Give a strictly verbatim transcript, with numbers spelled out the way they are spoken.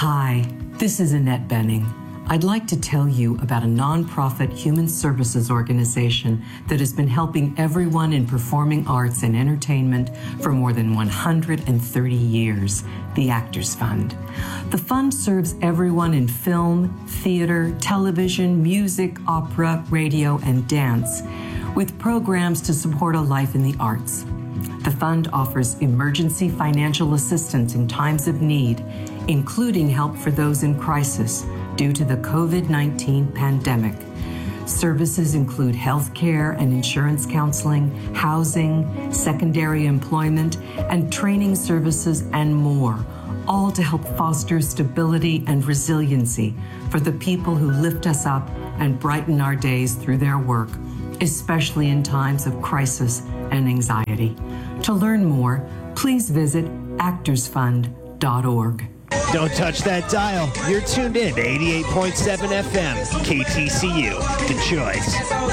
Hi, this is Annette Benning. I'd like to tell you about a nonprofit human services organization that has been helping everyone in performing arts and entertainment for more than one hundred thirty years, the Actors Fund. The fund serves everyone in film, theater, television, music, opera, radio, and dance, with programs to support a life in the arts. The fund offers emergency financial assistance in times of need, including help for those in crisis due to the covid nineteen pandemic. Services include health care and insurance counseling, housing, secondary employment, and training services, and more, all to help foster stability and resiliency for the people who lift us up and brighten our days through their work, especially in times of crisis and anxiety. To learn more, please visit actors fund dot org. Don't touch that dial. You're tuned in to eighty-eight point seven F M, K T C U, The Choice.